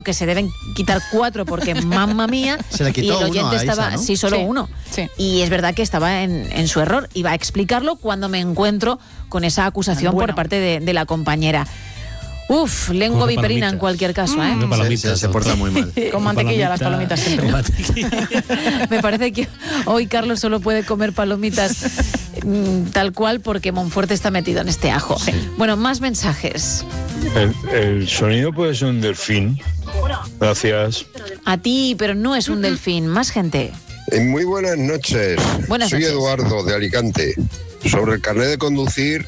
que se deben quitar 4 porque mamma mía. Se le quitó y el oyente uno a estaba, Isa, ¿no? sí, solo Sí. uno. Sí. Y es verdad que estaba en su error. Iba a explicarlo cuando me encuentro con esa acusación Bueno. por parte de la compañera. Uf, lengua Come viperina en palomitas. cualquier caso, ¿eh? Come palomitas, Se porta muy mal. Con mantequilla, las palomitas siempre. Con mantequilla. Me parece que hoy Carlos solo puede comer palomitas tal cual porque Monforte está metido en este ajo. Bueno, más mensajes. El sonido puede ser un delfín. Gracias. A ti, pero no es un delfín. Más gente. Muy buenas noches. Buenas Soy noches. Eduardo de Alicante. Sobre el carnet de conducir,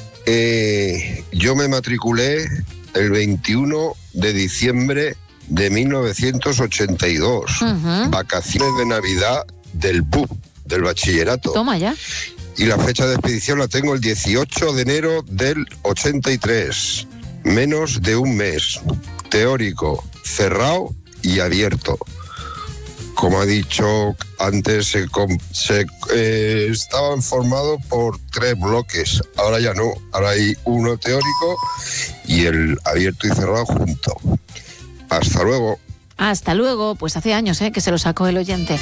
yo me matriculé el 21 de diciembre de 1982. Ujú. Vacaciones de Navidad del PUB, del bachillerato. Toma ya. Y la fecha de expedición la tengo el 18 de enero del 83. Menos de un mes. Teórico, cerrado y abierto. Como ha dicho antes, estaban formados por 3 bloques. Ahora ya no. Ahora hay uno teórico y el abierto y cerrado junto. Hasta luego. Hasta luego. Pues hace años que se lo sacó el oyente.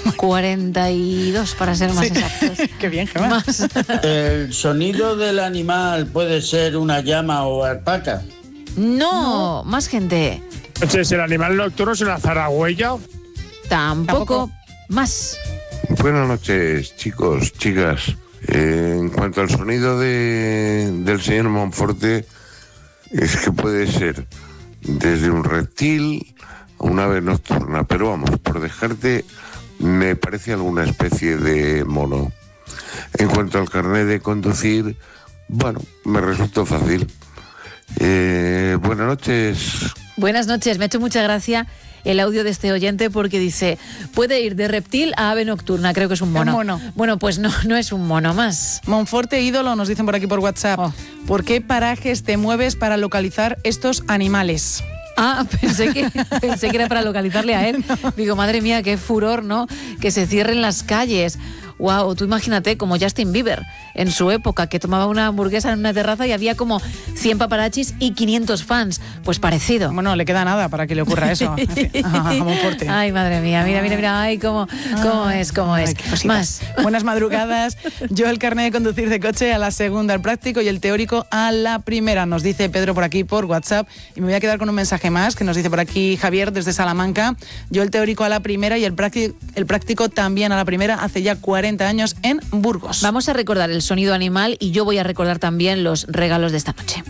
42 para ser más Sí. exactos. Qué bien, Gemma. Más. ¿El sonido del animal puede ser una llama o alpaca? No, más gente. Entonces, ¿el animal nocturno es una zaragüeya? Tampoco. Más. Buenas noches, chicos, chicas. En cuanto al sonido del señor Monforte, es que puede ser desde un reptil a una ave nocturna, pero vamos, por dejarte, me parece alguna especie de mono. En cuanto al carnet de conducir, bueno, me resultó fácil. Buenas noches. Buenas noches. Me ha hecho mucha gracia el audio de este oyente porque dice, puede ir de reptil a ave nocturna. Creo que es un mono. Un mono. Bueno, pues no es un mono más. Monforte ídolo, nos dicen por aquí por WhatsApp. Oh. ¿Por qué parajes te mueves para localizar estos animales? Ah, pensé que era para localizarle a él. Digo, madre mía, qué furor, ¿no? Que se cierren las calles. Wow, tú imagínate como Justin Bieber en su época, que tomaba una hamburguesa en una terraza y había como 100 paparachis y 500 fans. Pues parecido. Bueno, le queda nada para que le ocurra eso a Monforte. Ay, madre mía, mira, ay, cómo es. Ay, qué cositas. Más. Buenas madrugadas. Yo el carnet de conducir de coche a la segunda, el práctico, y el teórico a la primera, nos dice Pedro por aquí por WhatsApp. Y me voy a quedar con un mensaje más que nos dice por aquí Javier desde Salamanca. Yo el teórico a la primera y el práctico también a la primera hace ya 40 años en Burgos. Vamos a recordar el sonido animal y yo voy a recordar también los regalos de esta noche.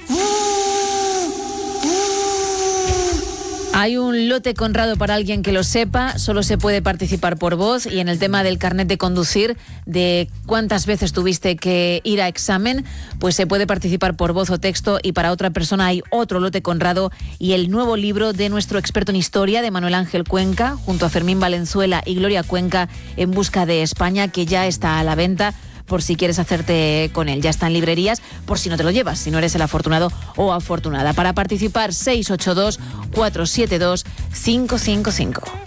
Hay un lote Conrado para alguien que lo sepa, solo se puede participar por voz y en el tema del carnet de conducir, de cuántas veces tuviste que ir a examen, pues se puede participar por voz o texto y para otra persona hay otro lote Conrado y el nuevo libro de nuestro experto en historia, de Manuel Ángel Cuenca, junto a Fermín Valenzuela y Gloria Cuenca, En busca de España, que ya está a la venta. Por si quieres hacerte con él. Ya está en librerías, por si no te lo llevas, si no eres el afortunado o afortunada. Para participar, 682-472-555.